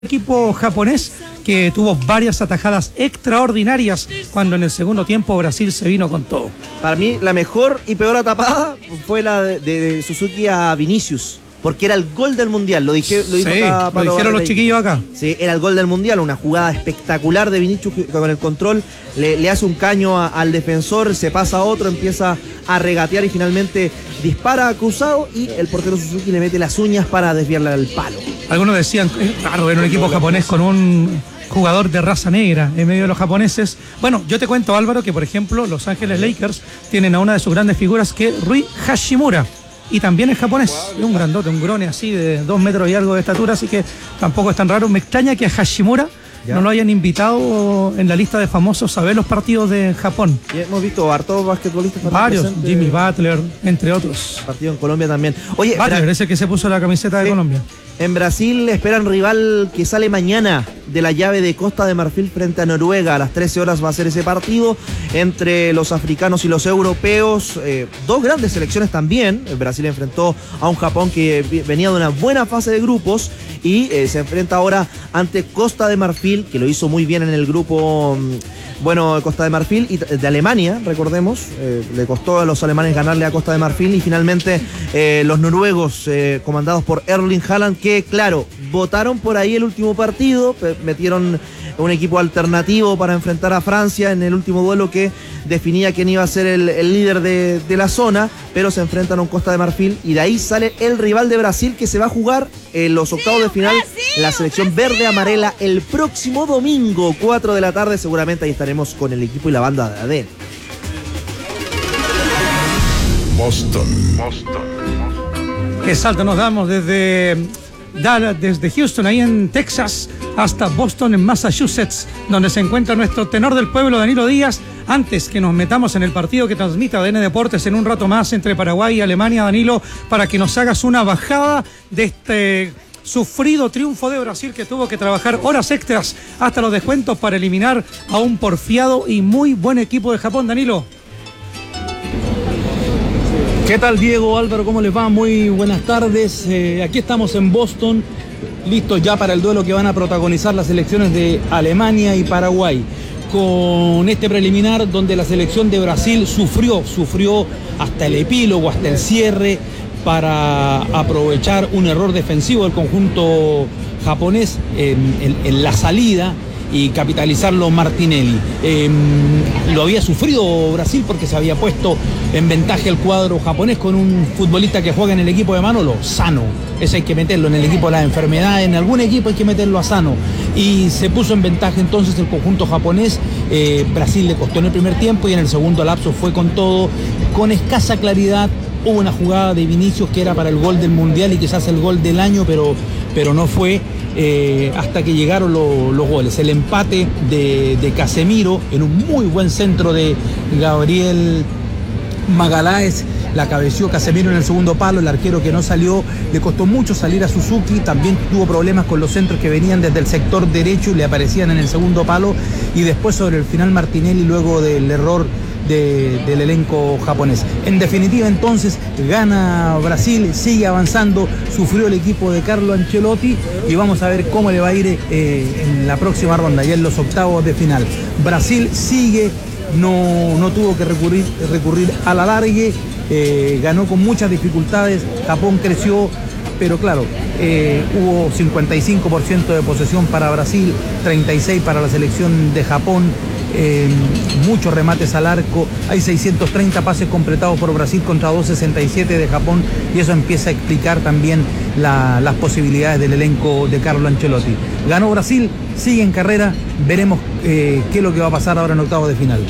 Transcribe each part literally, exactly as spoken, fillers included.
Equipo japonés que tuvo varias atajadas extraordinarias cuando en el segundo tiempo Brasil se vino con todo. Para mí la mejor y peor atapada fue la de, de Suzuki a Vinicius, porque era el gol del Mundial, lo, dije, lo, dijo sí, acá, lo dijeron los chiquillos acá. Sí, era el gol del Mundial, una jugada espectacular de Vinicius que con el control le, le hace un caño a, al defensor, se pasa a otro, empieza a regatear y finalmente dispara cruzado y el portero Suzuki le mete las uñas para desviarle al palo. Algunos decían, claro, era un equipo japonés con un jugador de raza negra en medio de los japoneses. Bueno, yo te cuento, Álvaro, que por ejemplo Los Ángeles Lakers tienen a una de sus grandes figuras, que es Rui Hashimura, y también es japonés, es un grandote, un grone así de dos metros y algo de estatura, así que tampoco es tan raro. Me extraña que a Hashimura ¿Ya? no lo hayan invitado en la lista de famosos a ver los partidos de Japón. Y hemos visto hartos basquetbolistas. Varios, presentes. Jimmy Butler, entre otros. Partido en Colombia también. Oye, Butler es el que se puso la camiseta de sí. Colombia. En Brasil esperan rival que sale mañana de la llave de Costa de Marfil frente a Noruega. A las trece horas va a ser ese partido entre los africanos y los europeos. Eh, dos grandes selecciones también. Brasil enfrentó a un Japón que venía de una buena fase de grupos y eh, se enfrenta ahora ante Costa de Marfil, que lo hizo muy bien en el grupo, bueno, Costa de Marfil y de Alemania, recordemos. Eh, le costó a los alemanes ganarle a Costa de Marfil y finalmente eh, los noruegos, eh, comandados por Erling Haaland, que claro, votaron por ahí el último partido, metieron un equipo alternativo para enfrentar a Francia en el último duelo que definía quién iba a ser el, el líder de, de la zona, pero se enfrentan a un Costa de Marfil y de ahí sale el rival de Brasil, que se va a jugar en los octavos de final, la selección verde-amarela, el próximo domingo, cuatro de la tarde. Seguramente ahí estaremos con el equipo y la banda de Adel. Boston. Boston. Qué salto nos damos desde Dallas, desde Houston, ahí en Texas, hasta Boston, en Massachusetts, donde se encuentra nuestro tenor del pueblo, Danilo Díaz. Antes que nos metamos en el partido que transmite A D N Deportes en un rato más entre Paraguay y Alemania, Danilo, para que nos hagas una bajada de este sufrido triunfo de Brasil, que tuvo que trabajar horas extras hasta los descuentos para eliminar a un porfiado y muy buen equipo de Japón, Danilo. ¿Qué tal, Diego, Álvaro? ¿Cómo les va? Muy buenas tardes. Eh, aquí estamos en Boston, listos ya para el duelo que van a protagonizar las selecciones de Alemania y Paraguay. Con este preliminar donde la selección de Brasil sufrió, sufrió hasta el epílogo, hasta el cierre, para aprovechar un error defensivo del conjunto japonés en, en, en la salida y capitalizarlo Martinelli. Eh, lo había sufrido Brasil porque se había puesto en ventaja el cuadro japonés con un futbolista que juega en el equipo de Manolo, Sano. Ese hay que meterlo en el equipo de las enfermedades, en algún equipo hay que meterlo a Sano. Y se puso en ventaja entonces el conjunto japonés. Eh, Brasil le costó en el primer tiempo y en el segundo lapso fue con todo, con escasa claridad. Hubo una jugada de Vinicius que era para el gol del Mundial y quizás el gol del año, pero, pero no fue. Eh, hasta que llegaron lo, los goles. El empate de, de Casemiro en un muy buen centro de Gabriel Magaláes, la cabeció Casemiro en el segundo palo, el arquero que no salió, le costó mucho salir a Suzuki, también tuvo problemas con los centros que venían desde el sector derecho y le aparecían en el segundo palo, y después sobre el final Martinelli, luego del error De, del elenco japonés. En definitiva, entonces, gana Brasil, sigue avanzando, sufrió el equipo de Carlo Ancelotti y vamos a ver cómo le va a ir eh, en la próxima ronda, ya en los octavos de final. Brasil sigue, no, no tuvo que recurrir, recurrir al alargue, eh, ganó con muchas dificultades, Japón creció, pero claro, eh, hubo cincuenta y cinco por ciento de posesión para Brasil, treinta y seis por ciento para la selección de Japón. Eh, muchos remates al arco, hay seiscientos treinta pases completados por Brasil contra doscientos sesenta y siete de Japón, y eso empieza a explicar también la, las posibilidades del elenco de Carlo Ancelotti. Ganó Brasil, sigue en carrera, veremos eh, qué es lo que va a pasar ahora en octavos de final.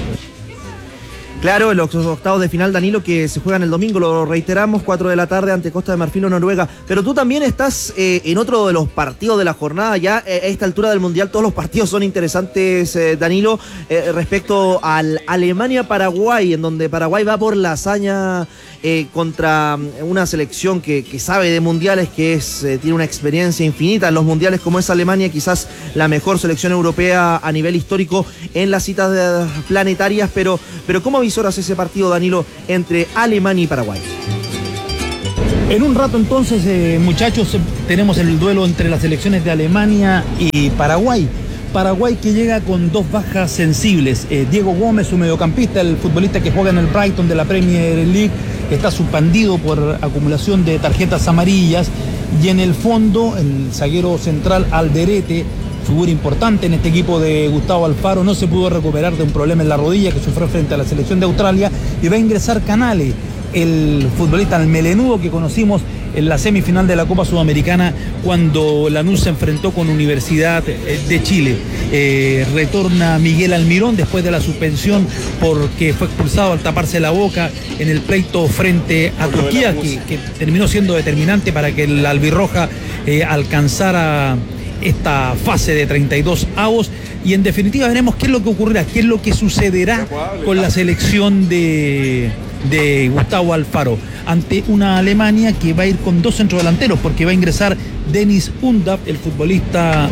Claro, los octavos de final, Danilo, que se juegan el domingo, lo reiteramos, cuatro de la tarde ante Costa de Marfil o Noruega. Pero tú también estás eh, en otro de los partidos de la jornada. Ya eh, a esta altura del Mundial todos los partidos son interesantes, eh, Danilo, eh, respecto al Alemania-Paraguay, en donde Paraguay va por la hazaña eh, contra una selección que, que sabe de mundiales, que es eh, tiene una experiencia infinita en los mundiales, como es Alemania, quizás la mejor selección europea a nivel histórico en las citas de, planetarias. Pero, pero ¿cómo visoras ese partido, Danilo, entre Alemania y Paraguay? En un rato entonces, eh, muchachos, tenemos el duelo entre las selecciones de Alemania y Paraguay. Paraguay que llega con dos bajas sensibles. Eh, Diego Gómez, su mediocampista, el futbolista que juega en el Brighton de la Premier League, está suspendido por acumulación de tarjetas amarillas. Y en el fondo, el zaguero central Alderete, figura importante en este equipo de Gustavo Alfaro, no se pudo recuperar de un problema en la rodilla que sufrió frente a la selección de Australia, y va a ingresar Canale, el futbolista el melenudo que conocimos en la semifinal de la Copa Sudamericana cuando Lanús se enfrentó con Universidad de Chile. Eh, retorna Miguel Almirón después de la suspensión porque fue expulsado al taparse la boca en el pleito frente a Turquía, que, que terminó siendo determinante para que el albirroja eh, alcanzara esta fase de treinta y dos avos. Y en definitiva veremos qué es lo que ocurrirá, qué es lo que sucederá con la selección de, de Gustavo Alfaro ante una Alemania que va a ir con dos centrodelanteros, porque va a ingresar Dennis Undav, el futbolista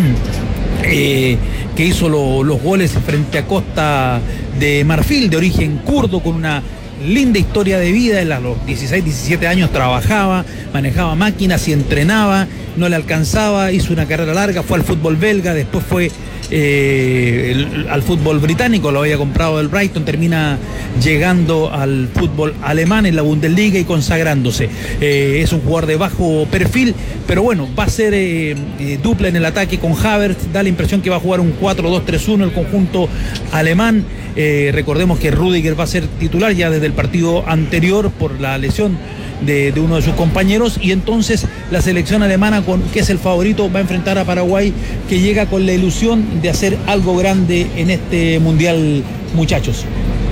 eh, que hizo lo, los goles frente a Costa de Marfil, de origen kurdo, con una linda historia de vida. Él a los dieciséis, diecisiete años trabajaba, manejaba máquinas y entrenaba, no le alcanzaba, hizo una carrera larga, fue al fútbol belga, después fue eh, el, al fútbol británico, lo había comprado del Brighton, termina llegando al fútbol alemán en la Bundesliga y consagrándose. Eh, es un jugador de bajo perfil, pero bueno, va a ser eh, eh, dupla en el ataque con Havertz. Da la impresión que va a jugar un cuatro dos tres uno el conjunto alemán. Eh, recordemos que Rüdiger va a ser titular ya desde el partido anterior por la lesión de, de uno de sus compañeros, y entonces la selección alemana, con, que es el favorito, va a enfrentar a Paraguay, que llega con la ilusión de hacer algo grande en este mundial, muchachos.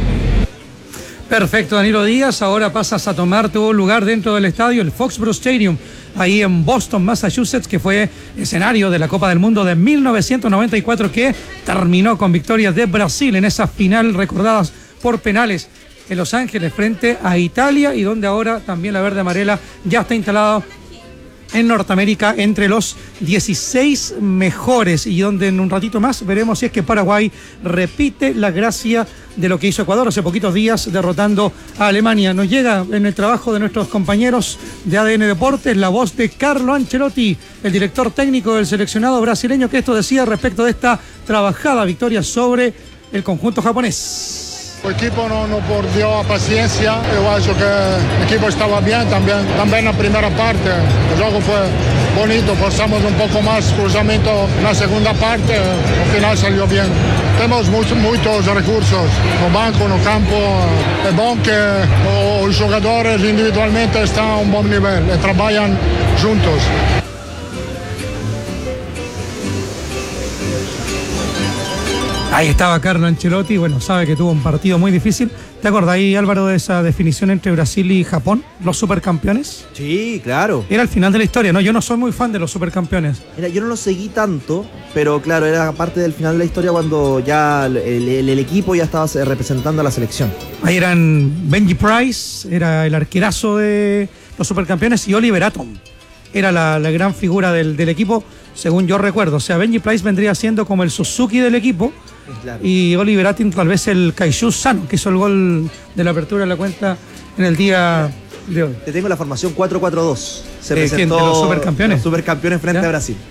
Perfecto, Danilo Díaz. Ahora pasas a tomar tu lugar dentro del estadio, el Foxborough Stadium, ahí en Boston, Massachusetts, que fue escenario de la Copa del Mundo de mil novecientos noventa y cuatro, que terminó con victorias de Brasil en esa final recordadas por penales en Los Ángeles frente a Italia, y donde ahora también la verde amarela ya está instalado en Norteamérica entre los dieciséis mejores, y donde en un ratito más veremos si es que Paraguay repite la gracia de lo que hizo Ecuador hace poquitos días derrotando a Alemania. Nos llega en el trabajo de nuestros compañeros de A D N Deportes la voz de Carlo Ancelotti, el director técnico del seleccionado brasileño, que esto decía respecto de esta trabajada victoria sobre el conjunto japonés. O equipo no, no perdió a paciencia. Yo acho que el equipo estaba bien también, también la primera parte. El juego fue bonito, forzamos un poco más cruzamiento en la segunda parte, al final salió bien. Tenemos muchos, muchos recursos, no banco, no campo. Es bueno que los jugadores individualmente están a un buen nivel y trabajan juntos. Ahí estaba Carlo Ancelotti, bueno, sabe que tuvo un partido muy difícil. ¿Te acordás ahí, Álvaro, de esa definición entre Brasil y Japón, los supercampeones? Sí, claro. Era el final de la historia, ¿no? Yo no soy muy fan de los supercampeones. Mira, yo no lo seguí tanto, pero claro, era parte del final de la historia cuando ya el, el, el equipo ya estaba representando a la selección. Ahí eran Benji Price, era el arquerazo de los supercampeones, y Oliver Atom era la, la gran figura del, del equipo, según yo recuerdo. O sea, Benji Price vendría siendo como el Suzuki del equipo, claro, y Oliver Atom tal vez el Kaiju Sano, que hizo el gol de la apertura de la cuenta en el día de hoy. Te tengo la formación cuatro cuatro dos. Se eh, presentó ¿quién? ¿De los supercampeones? Los supercampeones frente ¿ya? a Brasil.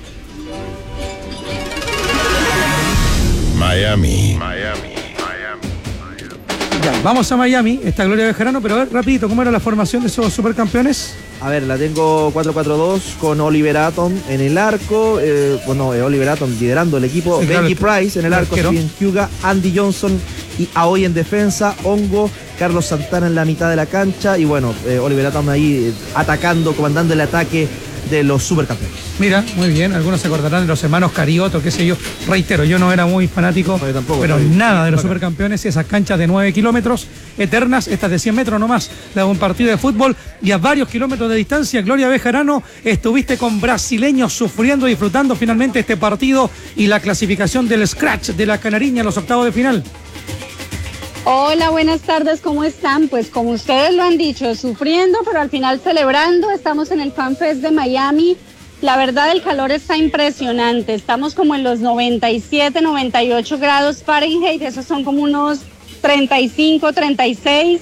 Miami. Miami. Ya, vamos a Miami, está Gloria Bejarano, pero a ver, rapidito, ¿cómo era la formación de esos supercampeones? A ver, la tengo cuatro cuatro dos con Oliver Atom en el arco, eh, bueno, eh, Oliver Atom liderando el equipo, sí, Benji claro, Price en el, el arco, Steven Huga, Andy Johnson y Aoy en defensa, Hongo, Carlos Santana en la mitad de la cancha, y bueno, eh, Oliver Atom ahí eh, atacando, comandando el ataque de los supercampeones. Mira, muy bien, algunos se acordarán de los hermanos Carioto, qué sé yo. Reitero, yo no era muy fanático, no, tampoco, pero nada de los supercampeones, esas canchas de nueve kilómetros eternas, estas de cien metros nomás, de un partido de fútbol, y a varios kilómetros de distancia. Gloria Bejarano, estuviste con brasileños sufriendo, disfrutando finalmente este partido y la clasificación del Scratch de la Canariña en los octavos de final. Hola, buenas tardes, ¿cómo están? Pues como ustedes lo han dicho, sufriendo, pero al final celebrando. Estamos en el FanFest de Miami. La verdad, el calor está impresionante. Estamos como en los noventa y siete, noventa y ocho grados Fahrenheit. Esos son como unos treinta y cinco, treinta y seis.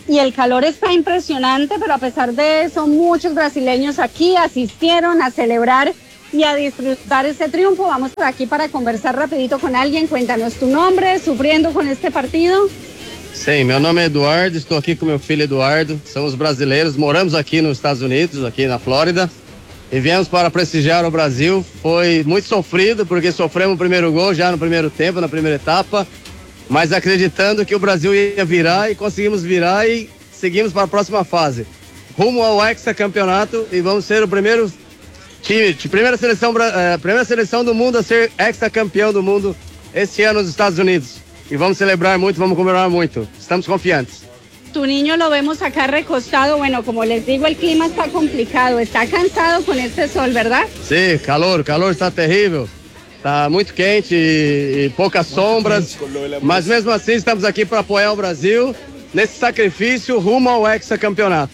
y el calor está impresionante, pero a pesar de eso, muchos brasileños aquí asistieron a celebrar y a disfrutar este triunfo. Vamos por aquí para conversar rapidito con alguien. Cuéntanos tu nombre, sufriendo con este partido. Sim, meu nome é Eduardo, estou aqui com meu filho Eduardo, somos brasileiros, moramos aqui nos Estados Unidos, aqui na Flórida, e viemos para prestigiar o Brasil. Foi muito sofrido, porque sofremos o primeiro gol já no primeiro tempo, na primeira etapa, mas acreditando que o Brasil ia virar, e conseguimos virar e seguimos para a próxima fase. Rumo ao hexacampeonato, e vamos ser o primeiro time, primeira seleção, uh, primeira seleção do mundo a ser hexacampeão do mundo este ano nos Estados Unidos. Y vamos a celebrar mucho, vamos a comemorar mucho. Estamos confiantes. Tu niño lo vemos acá recostado. Bueno, como les digo, el clima está complicado. Está cansado con este sol, ¿verdad? Sí, calor, calor está terrível. Está muito quente e, e poucas sombras. Mas mesmo assim estamos aqui para apoiar o Brasil nesse sacrifício rumo ao hexacampeonato.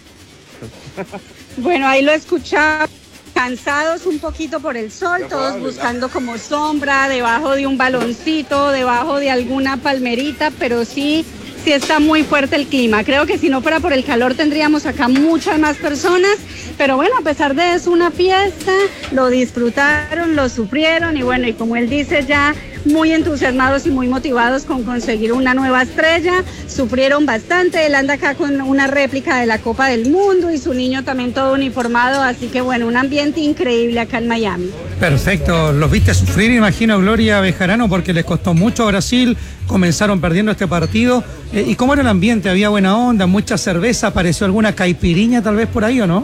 Bueno, ahí lo escuchamos. Cansados un poquito por el sol, todos buscando como sombra, debajo de un baloncito, debajo de alguna palmerita, pero sí, sí está muy fuerte el clima. Creo que si no fuera por el calor tendríamos acá muchas más personas, pero bueno, a pesar de eso, una fiesta, lo disfrutaron, lo sufrieron y bueno, y como él dice, ya muy entusiasmados y muy motivados con conseguir una nueva estrella. Sufrieron bastante, él anda acá con una réplica de la Copa del Mundo y su niño también todo uniformado, así que bueno, un ambiente increíble acá en Miami. Perfecto, los viste sufrir, imagino, Gloria Bejarano, porque les costó mucho a Brasil, comenzaron perdiendo este partido. Eh, ¿Y cómo era el ambiente? ¿Había buena onda, mucha cerveza? ¿Apareció alguna caipiriña tal vez por ahí o no?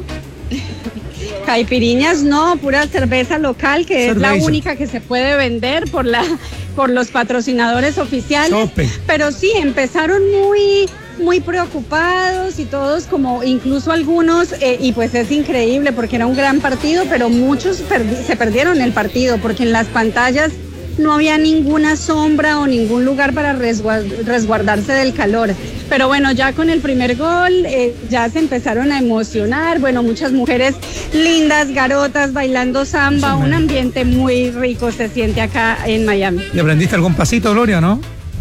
Caipiriñas no, pura cerveza local, que cerveza. Es la única que se puede vender por la por los patrocinadores oficiales. Sope. Pero sí, empezaron muy muy preocupados y todos como, incluso algunos, eh, y pues es increíble porque era un gran partido, pero muchos perdi- se perdieron el partido porque en las pantallas no había ninguna sombra o ningún lugar para resguard- resguardarse del calor. Pero bueno, ya con el primer gol eh, ya se empezaron a emocionar. Bueno, muchas mujeres lindas, garotas, bailando samba. Un ambiente muy rico se siente acá en Miami. ¿Le aprendiste algún pasito, Gloria, no?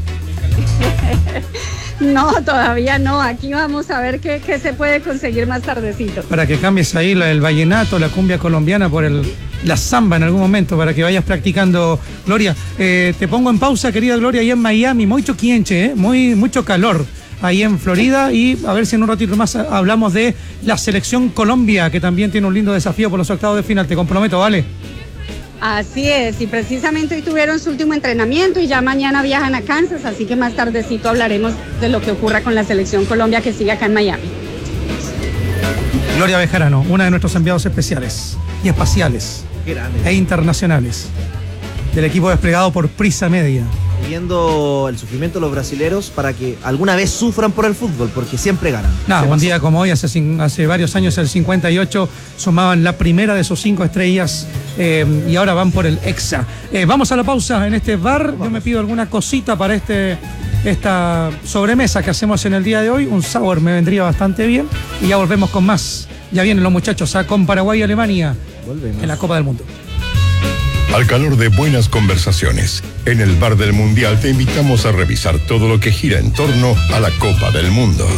No, todavía no. Aquí vamos a ver qué, qué se puede conseguir más tardecito. Para que cambies ahí la, el vallenato, la cumbia colombiana por el, la samba en algún momento, para que vayas practicando, Gloria. Eh, te pongo en pausa, querida Gloria, ahí en Miami. Mucho quienche, ¿eh? Muy, mucho calor ahí en Florida, y a ver si en un ratito más hablamos de la selección Colombia, que también tiene un lindo desafío por los octavos de final. Te comprometo, ¿vale? Así es, y precisamente hoy tuvieron su último entrenamiento y ya mañana viajan a Kansas, así que más tardecito hablaremos de lo que ocurra con la selección Colombia que sigue acá en Miami. Gloria Bejarano, una de nuestros enviados especiales y espaciales e internacionales del equipo desplegado por Prisa Media. Viendo el sufrimiento de los brasileros para que alguna vez sufran por el fútbol, porque siempre ganan. Nada, un día como hoy, hace, hace varios años, el cincuenta y ocho, sumaban la primera de sus cinco estrellas eh, y ahora van por el Hexa. Eh, vamos a la pausa en este bar. Vamos. Yo me pido alguna cosita para este esta sobremesa que hacemos en el día de hoy. Un sour me vendría bastante bien y ya volvemos con más. Ya vienen los muchachos a con Paraguay y Alemania. Volvemos. En la Copa del Mundo. Al calor de buenas conversaciones, en el Bar del Mundial te invitamos a revisar todo lo que gira en torno a la Copa del Mundo.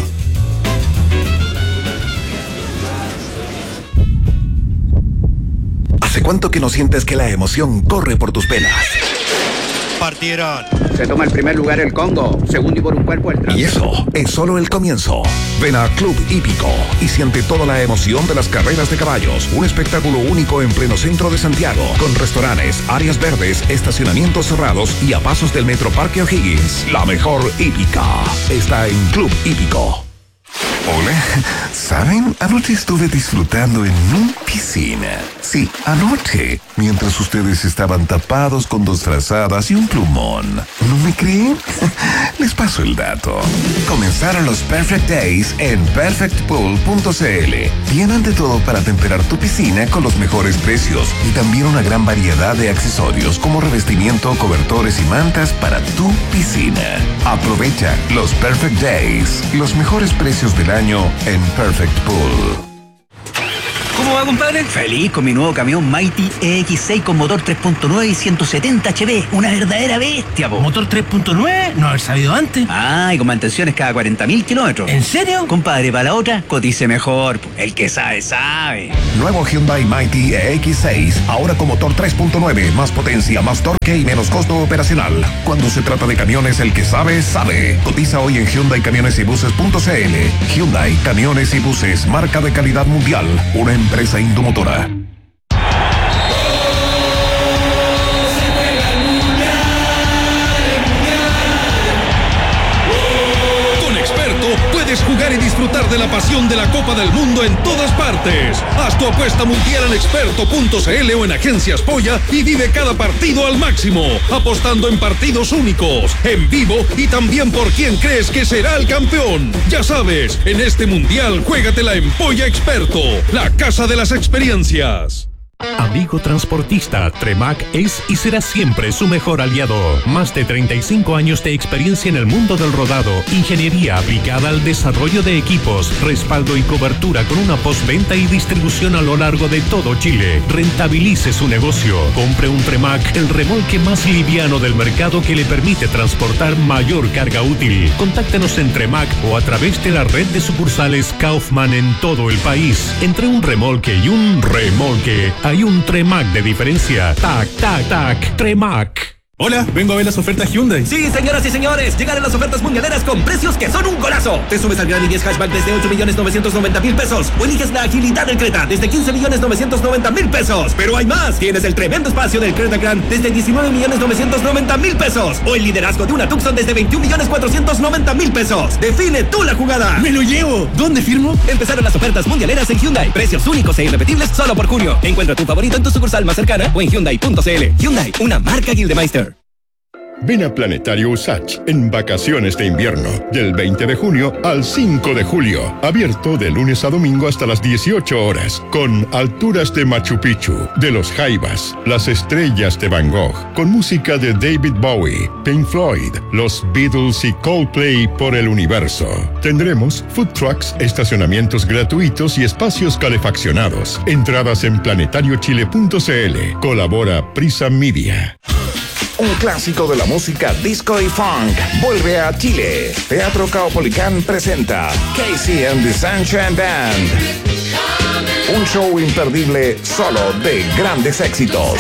¿Hace cuánto que no sientes que la emoción corre por tus venas? Partieron. Se toma el primer lugar el Congo, segundo y por un cuerpo el trans. Y eso es solo el comienzo. Ven a Club Hípico y siente toda la emoción de las carreras de caballos. Un espectáculo único en pleno centro de Santiago, con restaurantes, áreas verdes, estacionamientos cerrados y a pasos del Metro Parque O'Higgins. La mejor hípica está en Club Hípico. Hola, ¿saben? Anoche estuve disfrutando en una piscina. Sí, anoche, mientras ustedes estaban tapados con dos frazadas y un plumón. ¿No me creen? Les paso el dato. Comenzaron los Perfect Days en perfect pool punto c l. Tienen de todo para temperar tu piscina con los mejores precios y también una gran variedad de accesorios como revestimiento, cobertores y mantas para tu piscina. Aprovecha los Perfect Days, los mejores precios del año en Perfect Pool. ¿Cómo va, compadre? Feliz con mi nuevo camión Mighty E X seis con motor tres punto nueve y ciento setenta H P. Una verdadera bestia, po. ¿Motor tres punto nueve? No haber sabido antes. Ah, y con mantenciones cada cuarenta mil kilómetros. ¿En serio? Compadre, para la otra, cotice mejor. Po. El que sabe, sabe. Nuevo Hyundai Mighty E X seis. Ahora con motor tres punto nueve. Más potencia, más torque y menos costo operacional. Cuando se trata de camiones, el que sabe, sabe. Cotiza hoy en Hyundai Camiones y Buses punto c l. Hyundai Camiones y Buses. Marca de calidad mundial. Una empresa Indomotora. Con Experto puedes jugar y disfrutar de la pasión de la Copa del Mundo en todas partes. Haz tu apuesta mundial en experto punto c l o en Agencias Polla y vive cada partido al máximo, apostando en partidos únicos, en vivo y también por quién crees que será el campeón. Ya sabes, en este mundial juégatela en Polla Experto, la casa de las experiencias. Amigo transportista, Tremac es y será siempre su mejor aliado. Más de treinta y cinco años de experiencia en el mundo del rodado, ingeniería aplicada al desarrollo de equipos, respaldo y cobertura con una postventa y distribución a lo largo de todo Chile. Rentabilice su negocio. Compre un Tremac, el remolque más liviano del mercado que le permite transportar mayor carga útil. Contáctenos en Tremac o a través de la red de sucursales Kaufman en todo el país. Entre un remolque y un remolque hay un Tremac de diferencia. Tac, tac, tac. Tremac. Hola, vengo a ver las ofertas Hyundai. Sí, señoras y señores, llegaron las ofertas mundialeras con precios que son un golazo. Te subes al Gran i diez Hatchback desde ocho millones novecientos noventa mil pesos o eliges la agilidad del Creta desde quince millones novecientos noventa mil pesos. Pero hay más, tienes el tremendo espacio del Creta Grand desde diecinueve millones novecientos noventa mil pesos o el liderazgo de una Tucson desde veintiún millones cuatrocientos noventa mil pesos. Define tú la jugada. ¡Me lo llevo! ¿Dónde firmo? Empezaron las ofertas mundialeras en Hyundai. Precios únicos e irrepetibles solo por junio. Encuentra tu favorito en tu sucursal más cercana o en Hyundai punto c l. Hyundai, una marca Gildemeister. Ven a Planetario Usach en vacaciones de invierno, del veinte de junio al cinco de julio. Abierto de lunes a domingo hasta las dieciocho horas, con alturas de Machu Picchu, de los Jaivas, las estrellas de Van Gogh, con música de David Bowie, Pink Floyd, los Beatles y Coldplay por el universo. Tendremos food trucks, estacionamientos gratuitos y espacios calefaccionados. Entradas en planetario chile punto c l. Colabora Prisa Media. Un clásico de la música disco y funk vuelve a Chile. Teatro Caupolicán presenta Casey and the Sunshine Band. Un show imperdible solo de grandes éxitos.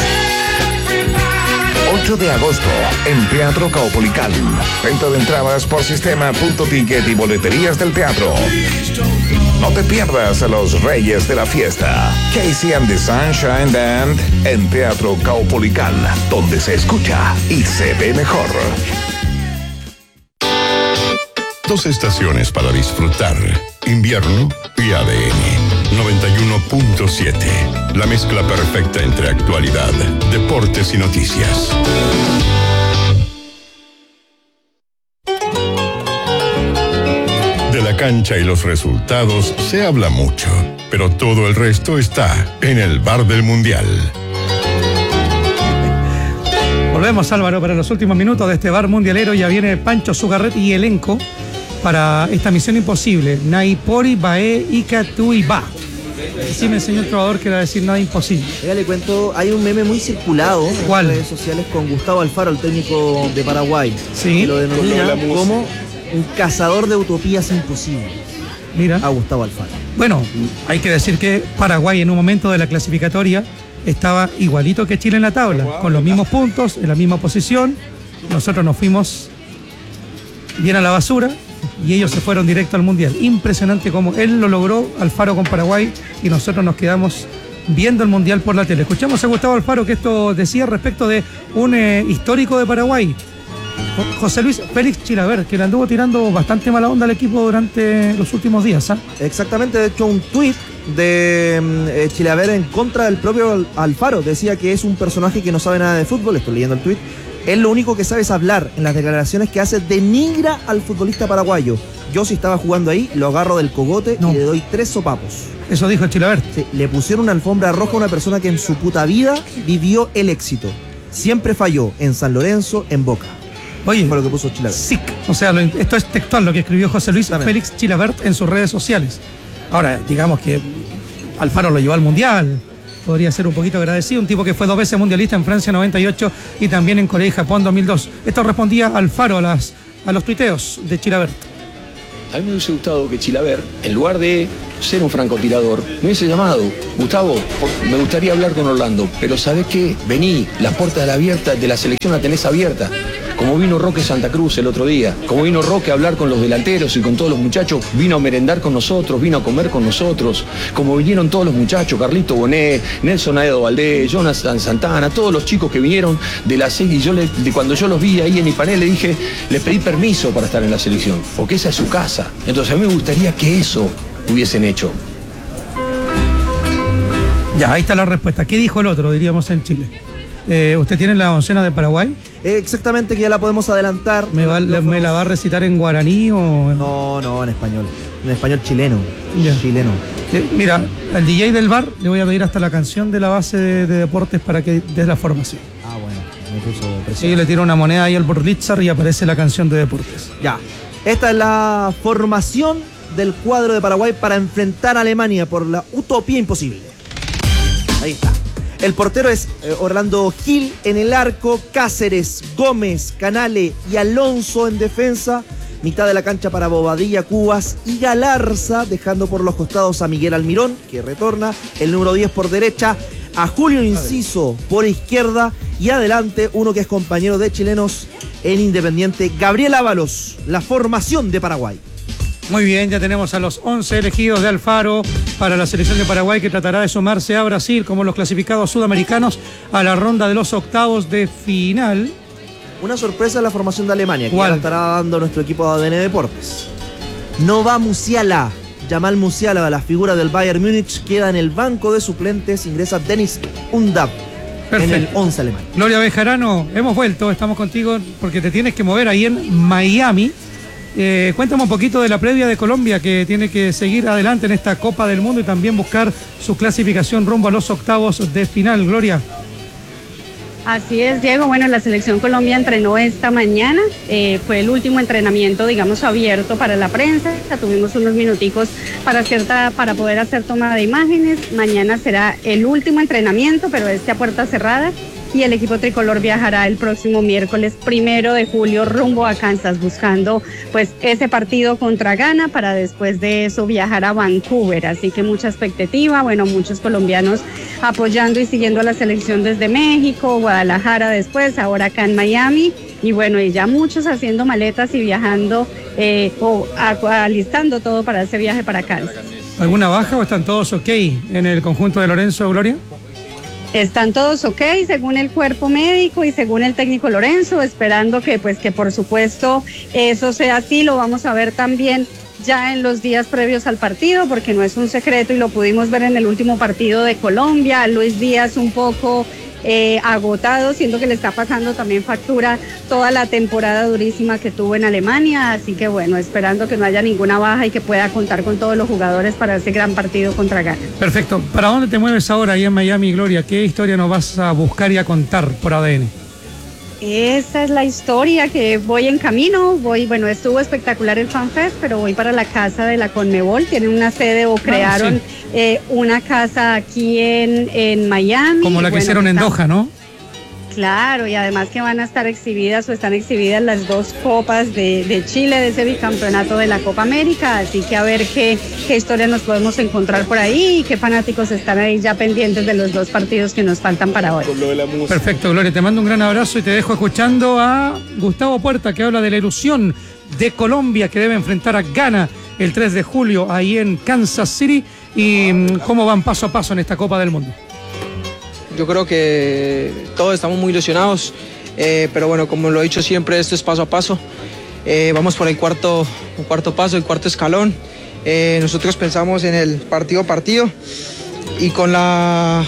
ocho de agosto en Teatro Caupolicán. Venta de entradas por sistema punto ticket y boleterías del teatro. No te pierdas a los reyes de la fiesta. Casey and the Sunshine Band en Teatro Caupolicán, donde se escucha y se ve mejor. Dos estaciones para disfrutar. Invierno y A D N. noventa y uno punto siete. La mezcla perfecta entre actualidad, deportes y noticias. De la cancha y los resultados se habla mucho, pero todo el resto está en el bar del Mundial. Volvemos, Álvaro, para los últimos minutos de este bar mundialero. Ya viene Pancho Zugarret y elenco para esta misión imposible. Naipori, Bae, Ica, Tu y Ba. Sí, me enseñó el trovador que era decir nada imposible. Ya le cuento, hay un meme muy circulado ¿Cuál? en redes sociales con Gustavo Alfaro, el técnico de Paraguay. Sí. Que lo denomina como un cazador de utopías imposibles. Mira. A Gustavo Alfaro. Bueno, hay que decir que Paraguay en un momento de la clasificatoria estaba igualito que Chile en la tabla, con los mismos puntos, en la misma posición. Nosotros nos fuimos bien a la basura y ellos se fueron directo al Mundial. Impresionante cómo él lo logró, Alfaro con Paraguay, y nosotros nos quedamos viendo el Mundial por la tele. Escuchamos a Gustavo Alfaro que esto decía respecto de un eh, histórico de Paraguay, José Luis Félix Chilavert, que le anduvo tirando bastante mala onda al equipo durante los últimos días. ¿eh? Exactamente, de hecho un tuit de eh, Chilavert en contra del propio Alfaro. Decía que es un personaje que no sabe nada de fútbol, estoy leyendo el tuit. Él lo único que sabe es hablar. En las declaraciones que hace denigra al futbolista paraguayo. Yo si estaba jugando ahí, lo agarro del cogote no. y le doy tres sopapos. Eso dijo Chilavert. Sí, le pusieron una alfombra roja a una persona que en su puta vida vivió el éxito. Siempre falló en San Lorenzo, en Boca. Oye, fue lo que puso Chilavert. Sí, o sea, lo, esto es textual lo que escribió José Luis Félix Chilavert en sus redes sociales. Ahora, digamos que Alfaro lo llevó al Mundial. Podría ser un poquito agradecido, un tipo que fue dos veces mundialista en Francia noventa y ocho y también en Corea y Japón dos mil dos. Esto respondía Alfaro a, las, a los tuiteos de Chilavert. A mí me hubiese gustado que Chilavert, en lugar de ser un francotirador, me hubiese llamado: Gustavo, me gustaría hablar con Orlando, pero ¿sabés qué? Vení, las puertas de la, abierta, de la selección la tenés abierta. Como vino Roque Santa Cruz el otro día, como vino Roque a hablar con los delanteros y con todos los muchachos, vino a merendar con nosotros, vino a comer con nosotros, como vinieron todos los muchachos, Carlito Bonet, Nelson Aedo Valdés, Jonathan Santana, todos los chicos que vinieron de la serie, y yo le, de cuando yo los vi ahí en Ipanel le dije, le pedí permiso para estar en la selección, porque esa es su casa. Entonces a mí me gustaría que eso hubiesen hecho. Ya, ahí está la respuesta. ¿Qué dijo el otro, diríamos en Chile? Eh, ¿Usted tiene la oncena de Paraguay? Eh, exactamente, que ya la podemos adelantar. ¿Me, va, la, ¿Me la va a recitar en guaraní o...? No, no, en español. En español chileno. Ya. Chileno. Eh, mira, al D J del bar le voy a pedir hasta la canción de la base de, de deportes para que dé la formación. Ah, bueno, me puso presión. Sí, le tiro una moneda ahí al Borlitzar y aparece la canción de deportes. Ya. Esta es la formación del cuadro de Paraguay para enfrentar a Alemania por la utopía imposible. Ahí está. El portero es eh, Orlando Gil en el arco, Cáceres, Gómez, Canale y Alonso en defensa. Mitad de la cancha para Bobadilla, Cubas y Galarza, dejando por los costados a Miguel Almirón, que retorna, el número diez por derecha, a Julio Inciso por izquierda y adelante uno que es compañero de chilenos en Independiente, Gabriel Ábalos, la formación de Paraguay. Muy bien, ya tenemos a los once elegidos de Alfaro para la selección de Paraguay, que tratará de sumarse a Brasil como los clasificados sudamericanos a la ronda de los octavos de final. Una sorpresa en la formación de Alemania, que ¿Cuál? ya la estará dando nuestro equipo de A D N Deportes. No va Musiala. Jamal Musiala, la figura del Bayern Múnich, queda en el banco de suplentes. Ingresa Dennis Undav en el once alemán. Gloria Bejarano, hemos vuelto, estamos contigo porque te tienes que mover ahí en Miami. Eh, cuéntame un poquito de la previa de Colombia, que tiene que seguir adelante en esta Copa del Mundo y también buscar su clasificación rumbo a los octavos de final. Gloria. Así es, Diego. Bueno, la selección Colombia entrenó esta mañana. Eh, fue el último entrenamiento, digamos, abierto para la prensa. Tuvimos unos minuticos para, cierta, para poder hacer toma de imágenes. Mañana será el último entrenamiento, pero este a puerta cerrada. Y el equipo tricolor viajará el próximo miércoles primero de julio rumbo a Kansas, buscando pues ese partido contra Ghana, para después de eso viajar a Vancouver. Así que mucha expectativa, bueno, muchos colombianos apoyando y siguiendo a la selección desde México, Guadalajara después, ahora acá en Miami. Y bueno, y ya muchos haciendo maletas y viajando eh, o alistando todo para ese viaje para Kansas. ¿Alguna baja o están todos ok en el conjunto de Lorenzo, Gloria? Están todos ok, según el cuerpo médico y según el técnico Lorenzo, esperando que pues que por supuesto eso sea así. Lo vamos a ver también ya en los días previos al partido, porque no es un secreto y lo pudimos ver en el último partido de Colombia. Luis Díaz un poco eh, agotado, siendo que le está pasando también factura toda la temporada durísima que tuvo en Alemania. Así que bueno, esperando que no haya ninguna baja y que pueda contar con todos los jugadores para ese gran partido contra Ghana. Perfecto. ¿Para dónde te mueves ahora ahí en Miami, Gloria? ¿Qué historia nos vas a buscar y a contar por A D N? Esa es la historia, que voy en camino, voy, bueno, estuvo espectacular el FanFest, pero voy para la casa de la Conmebol. Tienen una sede o crearon ah, sí. eh, una casa aquí en, en Miami. Como la que bueno, hicieron en están, Doha, ¿no? Claro, y además que van a estar exhibidas o están exhibidas las dos copas de, de Chile, de ese bicampeonato de la Copa América, así que a ver qué, qué historia nos podemos encontrar por ahí y qué fanáticos están ahí ya pendientes de los dos partidos que nos faltan para hoy. Perfecto, Gloria, te mando un gran abrazo y te dejo escuchando a Gustavo Puerta, que habla de la ilusión de Colombia, que debe enfrentar a Ghana el tres de julio ahí en Kansas City, y cómo van paso a paso en esta Copa del Mundo. Yo creo que todos estamos muy ilusionados, eh, pero bueno, como lo he dicho siempre, esto es paso a paso. Eh, vamos por el cuarto, el cuarto paso, el cuarto escalón. Eh, nosotros pensamos en el partido a partido y con la,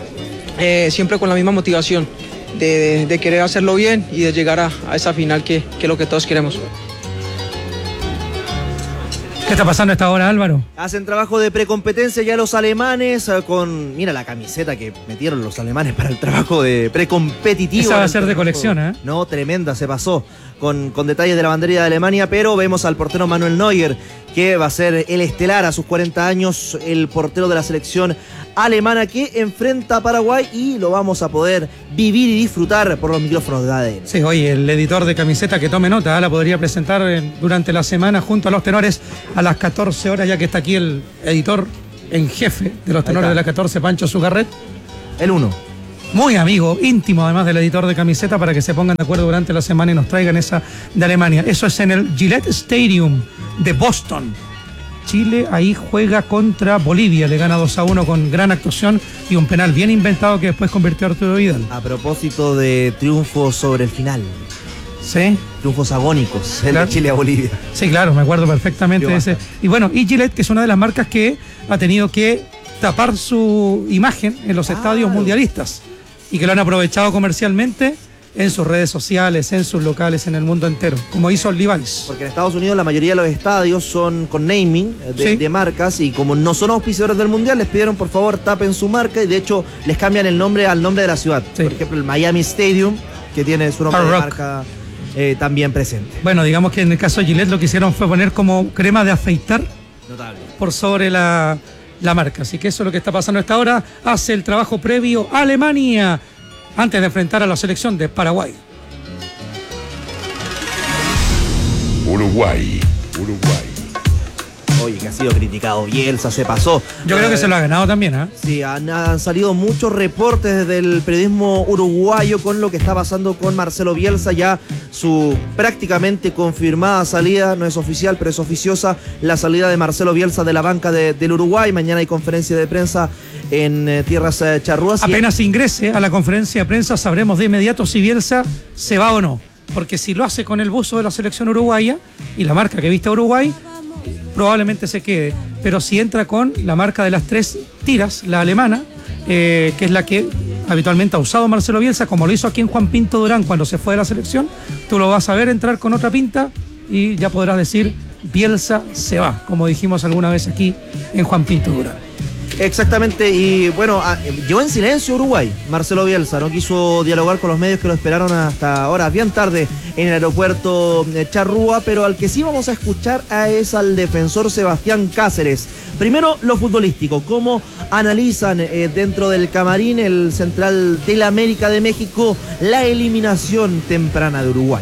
eh, siempre con la misma motivación de, de, de querer hacerlo bien y de llegar a, a esa final que, que es lo que todos queremos. ¿Qué está pasando a esta hora, Álvaro? Hacen trabajo de precompetencia ya los alemanes con, mira la camiseta que metieron los alemanes para el trabajo de precompetitivo. Esa va a ser de colección, ¿eh? No, tremenda, se pasó con, con detalles de la banderilla de Alemania, pero vemos al portero Manuel Neuer, que va a ser el estelar a sus cuarenta años, el portero de la selección alemana que enfrenta a Paraguay y lo vamos a poder vivir y disfrutar por los micrófonos de A D N. Sí, oye, el editor de camiseta que tome nota, ¿eh? La podría presentar en, durante la semana junto a los tenores a las catorce horas, ya que está aquí el editor en jefe de los tenores de las catorce, Pancho Zugarret. El uno. Muy amigo, íntimo además del editor de camiseta, para que se pongan de acuerdo durante la semana y nos traigan esa de Alemania. Eso es en el Gillette Stadium de Boston. Chile ahí juega contra Bolivia, le gana dos a uno con gran actuación y un penal bien inventado que después convirtió a Arturo Vidal. A propósito de triunfos sobre el final. Sí. Triunfos agónicos, el claro. de Chile a Bolivia. Sí, claro, me acuerdo perfectamente de ese. Y bueno, y Gillette, que es una de las marcas que ha tenido que tapar su imagen en los estadios claro. mundialistas y que lo han aprovechado comercialmente en sus redes sociales, en sus locales, en el mundo entero, como hizo Levi's. Porque en Estados Unidos la mayoría de los estadios son con naming de, sí. de marcas y como no son auspiciadores del Mundial, les pidieron por favor tapen su marca y de hecho les cambian el nombre al nombre de la ciudad. Sí. Por ejemplo, el Miami Stadium, que tiene su nombre de marca eh, también presente. Bueno, digamos que en el caso de Gillette lo que hicieron fue poner como crema de afeitar Notable. por sobre la, la marca. Así que eso es lo que está pasando a esta hora. Hace el trabajo previo a Alemania antes de enfrentar a la selección de Paraguay. Uruguay, Uruguay. Oye, que ha sido criticado Bielsa, se pasó. Yo eh, creo que se lo ha ganado también, ¿eh? Sí, han, han salido muchos reportes desde el periodismo uruguayo con lo que está pasando con Marcelo Bielsa, ya su prácticamente confirmada salida, no es oficial, pero es oficiosa, la salida de Marcelo Bielsa de la banca de, del Uruguay. Mañana hay conferencia de prensa en eh, tierras eh, charrúas. Apenas ingrese a la conferencia de prensa sabremos de inmediato si Bielsa se va o no, porque si lo hace con el buzo de la selección uruguaya y la marca que viste a Uruguay, probablemente se quede, pero si entra con la marca de las tres tiras, la alemana, eh, que es la que habitualmente ha usado Marcelo Bielsa, como lo hizo aquí en Juan Pinto Durán cuando se fue de la selección, tú lo vas a ver entrar con otra pinta y ya podrás decir Bielsa se va, como dijimos alguna vez aquí en Juan Pinto Durán. Exactamente, y bueno, llegó en silencio Uruguay, Marcelo Bielsa, no quiso dialogar con los medios que lo esperaron hasta ahora, bien tarde en el aeropuerto Charrúa, pero al que sí vamos a escuchar es al defensor Sebastián Cáceres. Primero, lo futbolístico, cómo analizan eh, dentro del camarín el central de la América de México la eliminación temprana de Uruguay.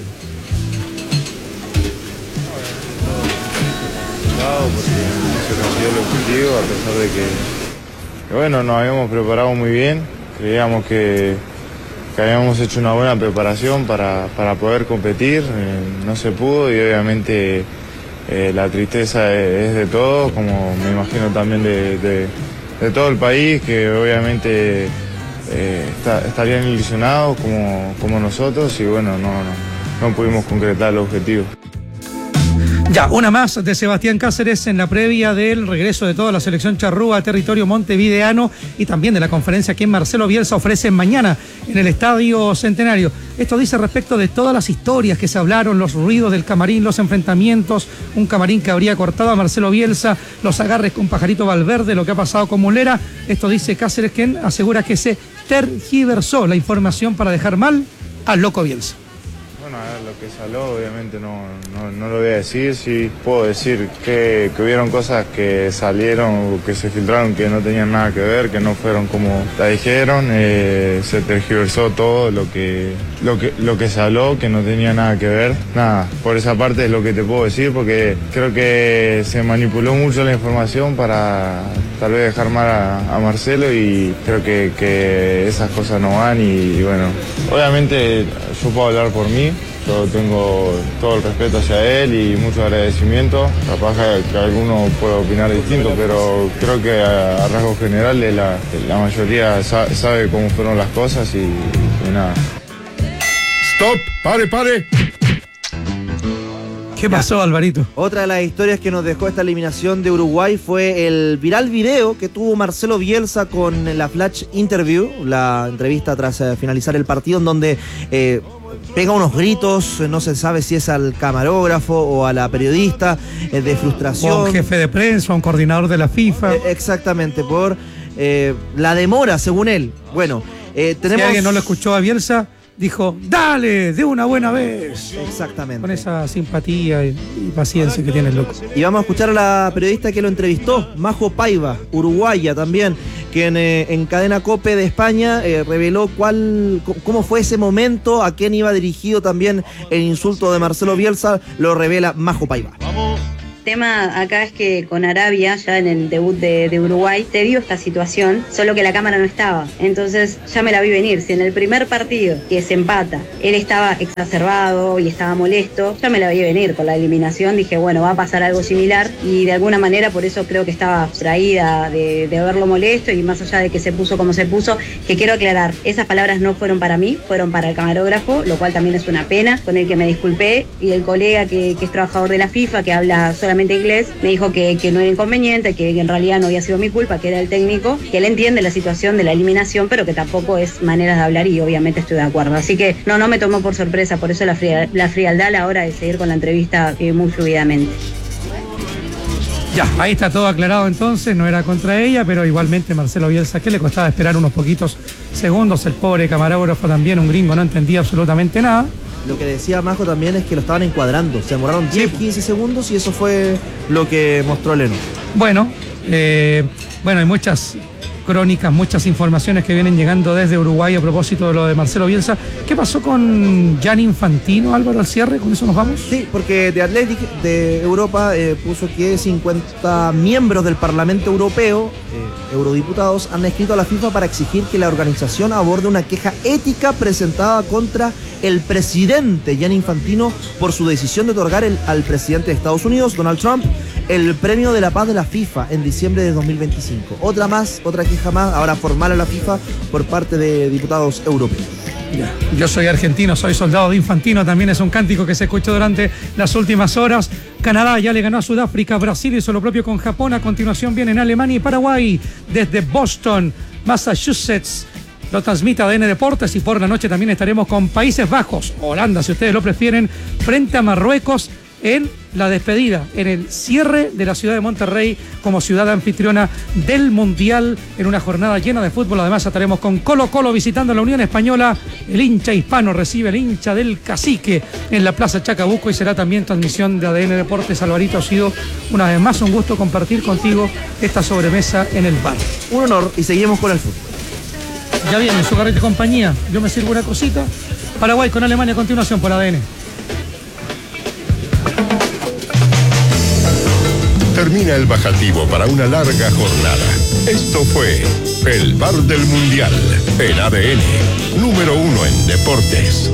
Porque se consiguió el objetivo, a pesar de que bueno, nos habíamos preparado muy bien, creíamos que, que habíamos hecho una buena preparación para, para poder competir, eh, no se pudo y obviamente eh, la tristeza es, es de todos, como me imagino también de, de, de todo el país, que obviamente eh, está, estarían ilusionados como, como nosotros y bueno, no, no, no pudimos concretar el objetivo. Ya, una más de Sebastián Cáceres en la previa del regreso de toda la selección charrúa a territorio montevideano y también de la conferencia que Marcelo Bielsa ofrece mañana en el Estadio Centenario. Esto dice respecto de todas las historias que se hablaron, los ruidos del camarín, los enfrentamientos, un camarín que habría cortado a Marcelo Bielsa, los agarres con Pajarito Valverde, lo que ha pasado con Mulera. Esto dice Cáceres, quien asegura que se tergiversó la información para dejar mal al loco Bielsa. Bueno, a ver, lo que salió obviamente no, no, no lo voy a decir, sí puedo decir que, que hubieron cosas que salieron o que se filtraron que no tenían nada que ver, que no fueron como la dijeron, eh, se tergiversó todo lo que, lo, que, lo que se habló, que no tenía nada que ver, nada, por esa parte es lo que te puedo decir porque creo que se manipuló mucho la información para tal vez dejar mal a, a Marcelo y creo que, que esas cosas no van y, y bueno, obviamente yo puedo hablar por mí. Yo tengo todo el respeto hacia él y mucho agradecimiento. Capaz que alguno puede opinar distinto, pero creo que a, a rasgos generales la, la mayoría sa, sabe cómo fueron las cosas y, y nada. ¡Stop! ¡Pare, pare! ¿Qué pasó, Alvarito? Otra de las historias que nos dejó esta eliminación de Uruguay fue el viral video que tuvo Marcelo Bielsa con la Flash Interview, la entrevista tras eh, finalizar el partido, en donde eh, pega unos gritos, no se sabe si es al camarógrafo o a la periodista, eh, de frustración. O a un jefe de prensa, a un coordinador de la FIFA. Eh, exactamente, por eh, la demora, según él. Bueno, eh, tenemos... Si alguien no lo escuchó a Bielsa, dijo, dale, de una buena vez. Exactamente. Con esa simpatía y, y paciencia que tiene el loco. Y vamos a escuchar a la periodista que lo entrevistó, Majo Paiva, uruguaya también, quien eh, en Cadena COPE de España eh, reveló cuál, cómo fue ese momento, a quién iba dirigido también el insulto de Marcelo Bielsa, lo revela Majo Paiva. Vamos. El tema acá es que con Arabia, ya en el debut de, de Uruguay, se vio esta situación, solo que la cámara no estaba. Entonces ya me la vi venir. Si en el primer partido que se empata, él estaba exacerbado y estaba molesto, ya me la vi venir con la eliminación. Dije, bueno, va a pasar algo similar y de alguna manera por eso creo que estaba traída de, de verlo molesto y más allá de que se puso como se puso, que quiero aclarar, esas palabras no fueron para mí, fueron para el camarógrafo, lo cual también es una pena, con el que me disculpé, y el colega que, que es trabajador de la FIFA, que habla solamente inglés, me dijo que, que no era inconveniente, que en realidad no había sido mi culpa, que era el técnico, que él entiende la situación de la eliminación, pero que tampoco es maneras de hablar y obviamente estoy de acuerdo. Así que no, no me tomó por sorpresa, por eso la, fría, la frialdad a la hora de seguir con la entrevista eh, muy fluidamente. Ya, ahí está todo aclarado entonces, no era contra ella, pero igualmente Marcelo Bielsa, que le costaba esperar unos poquitos segundos, el pobre camarógrafo también, un gringo, no entendía absolutamente nada. Lo que decía Majo también es que lo estaban encuadrando. Se demoraron diez, quince segundos y eso fue lo que mostró Leno. Bueno, eh, bueno, hay muchas crónicas, muchas informaciones que vienen llegando desde Uruguay a propósito de lo de Marcelo Bielsa. ¿Qué pasó con Gianni Infantino, Álvaro, al cierre? ¿Con eso nos vamos? Sí, porque The Athletic de Europa eh, puso que cincuenta miembros del Parlamento Europeo, eh, eurodiputados, han escrito a la FIFA para exigir que la organización aborde una queja ética presentada contra el presidente Gianni Infantino por su decisión de otorgar el, al presidente de Estados Unidos, Donald Trump, el premio de la paz de la FIFA en diciembre de dos mil veinticinco. Otra más, otra queja más, ahora formal a la FIFA por parte de diputados europeos. Ya. Yo soy argentino, soy soldado de Infantino, también es un cántico que se escuchó durante las últimas horas. Canadá ya le ganó a Sudáfrica, Brasil hizo lo propio con Japón, a continuación vienen Alemania y Paraguay. Desde Boston, Massachusetts, lo transmite A D N Deportes y por la noche también estaremos con Países Bajos, Holanda si ustedes lo prefieren, frente a Marruecos en la despedida, en el cierre de la ciudad de Monterrey como ciudad anfitriona del Mundial en una jornada llena de fútbol. Además estaremos con Colo Colo visitando la Unión Española. El hincha hispano recibe el hincha del Cacique en la Plaza Chacabuco y será también transmisión de A D N Deportes. Alvarito, ha sido una vez más un gusto compartir contigo esta sobremesa en el bar. Un honor y seguimos con el fútbol. Ya viene su carrete de compañía. Yo me sirvo una cosita. Paraguay con Alemania a continuación por A D N. Termina el bajativo para una larga jornada. Esto fue el Bar del Mundial en A D N, número uno en deportes.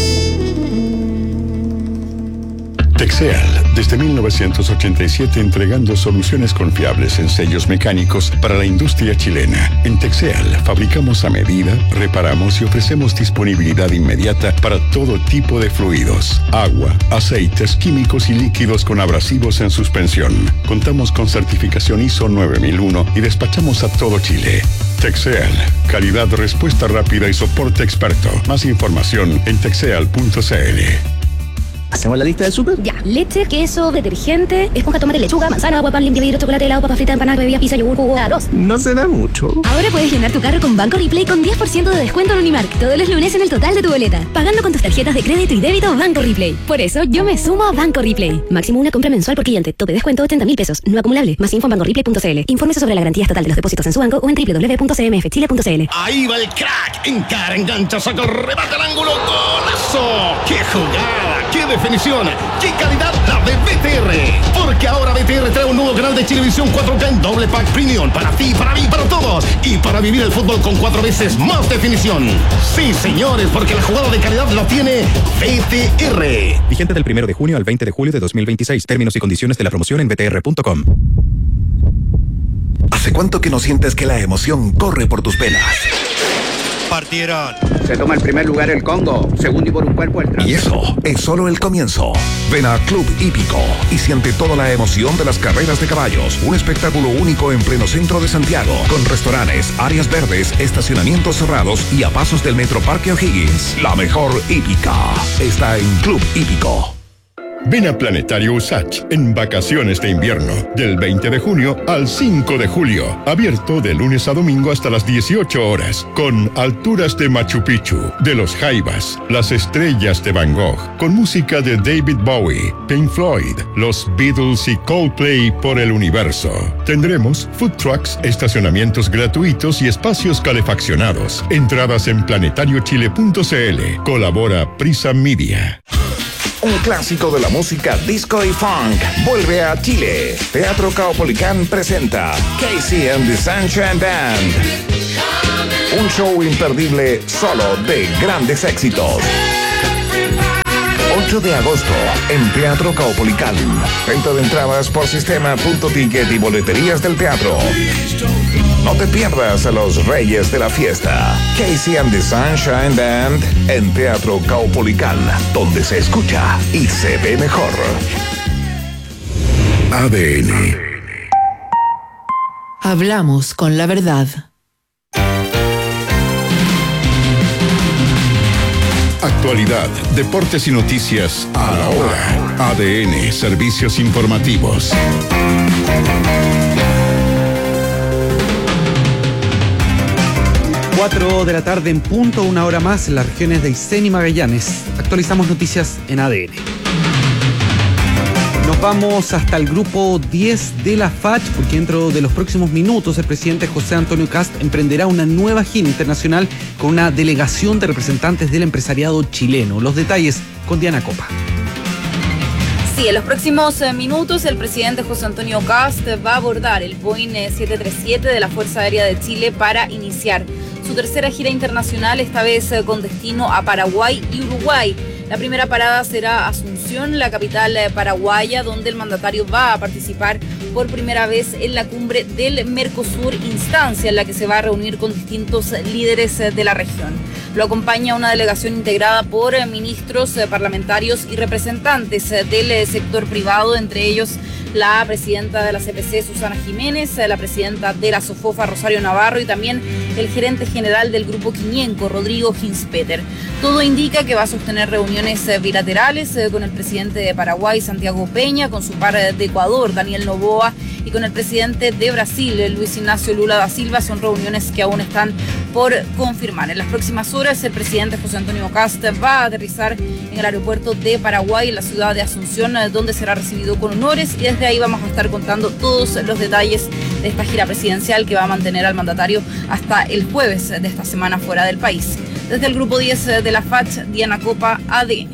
Texeal, desde mil novecientos ochenta y siete entregando soluciones confiables en sellos mecánicos para la industria chilena. En Texeal fabricamos a medida, reparamos y ofrecemos disponibilidad inmediata para todo tipo de fluidos, agua, aceites, químicos y líquidos con abrasivos en suspensión. Contamos con certificación I S O nueve mil uno y despachamos a todo Chile. Texeal, calidad, respuesta rápida y soporte experto. Más información en texeal punto c l. ¿Hacemos la lista del súper? Ya. Leche, queso, detergente, esponja, tomate, lechuga, manzana, agua, pan, limpia vidrio, chocolate, helado, papa frita, empanada, bebida, pizza, yogur, jugo, arroz. No se da mucho. Ahora puedes llenar tu carro con Banco Replay con diez por ciento de descuento en Unimark todos los lunes en el total de tu boleta, pagando con tus tarjetas de crédito y débito Banco Replay. Por eso yo me sumo a Banco Replay. Máximo una compra mensual por cliente. Tope descuento ochenta mil pesos. No acumulable. Más info en banco replay punto c l. Infórmese sobre la garantía estatal de los depósitos en su banco o en doble u doble u doble u punto c m f chile punto c l. Ahí va el crack. Encara, engancha, saca el remate al ángulo. ¡Golazo! ¡Qué jugada! ¡Qué definición! ¡Qué calidad la de B T R! Porque ahora B T R trae un nuevo canal de Chilevisión cuatro K en doble pack premium. Para ti, para mí, para todos. Y para vivir el fútbol con cuatro veces más definición. Sí, señores, porque la jugada de calidad la tiene B T R. Vigente del primero de junio al veinte de julio de dos mil veintiséis. Términos y condiciones de la promoción en b t r punto com. ¿Hace cuánto que no sientes que la emoción corre por tus venas? partieron. Se toma el primer lugar el Congo, segundo y por un cuerpo el Trans. Y eso es solo el comienzo. Ven a Club Hípico y siente toda la emoción de las carreras de caballos. Un espectáculo único en pleno centro de Santiago, con restaurantes, áreas verdes, estacionamientos cerrados y a pasos del Metro Parque O'Higgins. La mejor hípica está en Club Hípico. Ven a Planetario Usach en vacaciones de invierno, del veinte de junio al cinco de julio. Abierto de lunes a domingo hasta las dieciocho horas, con alturas de Machu Picchu, de los Jaivas, las estrellas de Van Gogh, con música de David Bowie, Pink Floyd, los Beatles y Coldplay por el universo. Tendremos food trucks, estacionamientos gratuitos y espacios calefaccionados. Entradas en planetario chile punto c l. Colabora Prisa Media. Un clásico de la música disco y funk vuelve a Chile. Teatro Caupolicán presenta Casey and the Sunshine Band. Un show imperdible solo de grandes éxitos. ocho de agosto en Teatro Caupolicán. Venta de entradas por sistema punto ticket y boleterías del teatro. No te pierdas a los reyes de la fiesta. Casey and the Sunshine Band en Teatro Caupolicán, donde se escucha y se ve mejor. A D N. Hablamos con la verdad. Actualidad, deportes y noticias a la hora. A D N, servicios informativos. cuatro de la tarde en punto, una hora más en las regiones de Aysén y Magallanes. Actualizamos noticias en A D N. Nos vamos hasta el grupo diez de la F A C, porque dentro de los próximos minutos el presidente José Antonio Kast emprenderá una nueva gira internacional con una delegación de representantes del empresariado chileno. Los detalles con Diana Copa. Sí, en los próximos eh, minutos el presidente José Antonio Kast va a abordar el Boeing siete treinta y siete de la Fuerza Aérea de Chile para iniciar su tercera gira internacional, esta vez eh, con destino a Paraguay y Uruguay. La primera parada será Asunción, la capital eh, paraguaya, donde el mandatario va a participar por primera vez en la cumbre del Mercosur, instancia en la que se va a reunir con distintos líderes eh, de la región. Lo acompaña una delegación integrada por eh, ministros, eh, parlamentarios y representantes eh, del eh, sector privado, entre ellos la presidenta de la C P C, Susana Jiménez, eh, la presidenta de la SOFOFA, Rosario Navarro, y también el gerente general del Grupo Quiñenco, Rodrigo Hinspeter. Todo indica que va a sostener reuniones eh, bilaterales eh, con el presidente de Paraguay, Santiago Peña, con su par de Ecuador, Daniel Noboa, y con el presidente de Brasil, Luis Ignacio Lula da Silva. Son reuniones que aún están por confirmar. En las próximas horas el presidente José Antonio Kast va a aterrizar en el aeropuerto de Paraguay, en la ciudad de Asunción, donde será recibido con honores, y desde ahí vamos a estar contando todos los detalles de esta gira presidencial que va a mantener al mandatario hasta el jueves de esta semana fuera del país. Desde el grupo diez de la F A C, Diana Copa, A D N.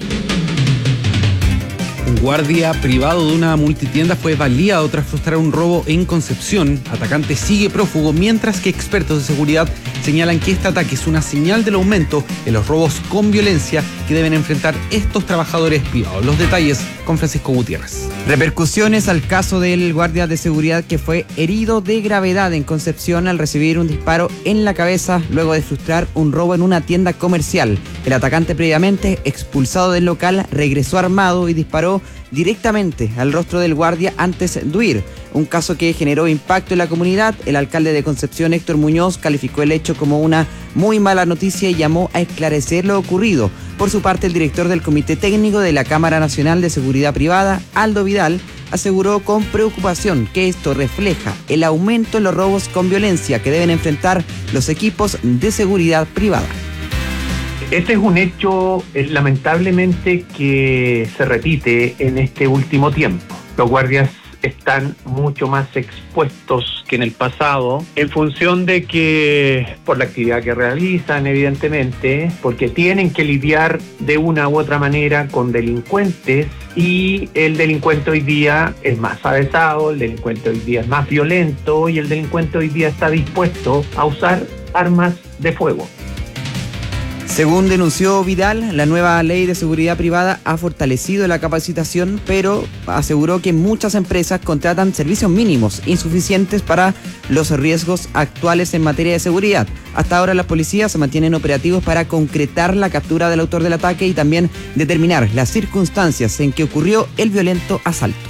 Un guardia privado de una multitienda fue baleado tras frustrar un robo en Concepción. Atacante sigue prófugo, mientras que expertos de seguridad señalan que este ataque es una señal del aumento en los robos con violencia que deben enfrentar estos trabajadores privados. Los detalles con Francisco Gutiérrez. Repercusiones al caso del guardia de seguridad que fue herido de gravedad en Concepción al recibir un disparo en la cabeza luego de frustrar un robo en una tienda comercial. El atacante, previamente expulsado del local, regresó armado y disparó directamente al rostro del guardia antes de huir. Un caso que generó impacto en la comunidad. El alcalde de Concepción, Héctor Muñoz, calificó el hecho como una muy mala noticia y llamó a esclarecer lo ocurrido. Por su parte, el director del Comité Técnico de la Cámara Nacional de Seguridad Privada, Aldo Vidal, aseguró con preocupación que esto refleja el aumento en los robos con violencia que deben enfrentar los equipos de seguridad privada. Este es un hecho, eh, lamentablemente, que se repite en este último tiempo. Los guardias están mucho más expuestos que en el pasado, en función de que, por la actividad que realizan, evidentemente, porque tienen que lidiar de una u otra manera con delincuentes, y el delincuente hoy día es más avesado, el delincuente hoy día es más violento, y el delincuente hoy día está dispuesto a usar armas de fuego. Según denunció Vidal, la nueva ley de seguridad privada ha fortalecido la capacitación, pero aseguró que muchas empresas contratan servicios mínimos, insuficientes para los riesgos actuales en materia de seguridad. Hasta ahora las policías se mantienen operativos para concretar la captura del autor del ataque y también determinar las circunstancias en que ocurrió el violento asalto.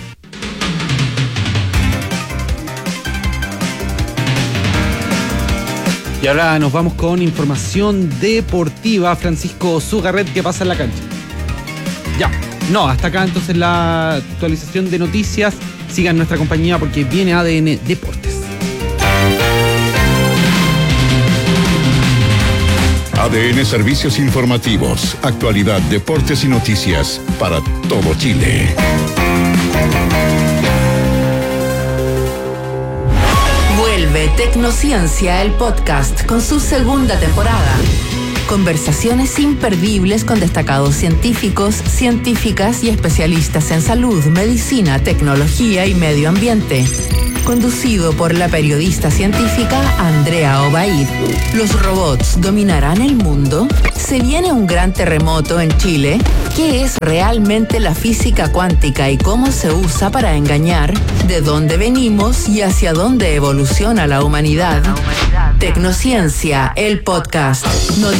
Y ahora nos vamos con información deportiva. Francisco Zugarret, ¿qué pasa en la cancha? Ya, no, hasta acá entonces la actualización de noticias. Sigan nuestra compañía porque viene A D N Deportes. A D N Servicios Informativos, actualidad, deportes y noticias para todo Chile. Vuelve Tecnociencia, el podcast, con su segunda temporada. Conversaciones imperdibles con destacados científicos, científicas y especialistas en salud, medicina, tecnología y medio ambiente. Conducido por la periodista científica Andrea Obaid. ¿Los robots dominarán el mundo? ¿Se viene un gran terremoto en Chile? ¿Qué es realmente la física cuántica y cómo se usa para engañar? ¿De dónde venimos y hacia dónde evoluciona la humanidad? Tecnociencia, el podcast. No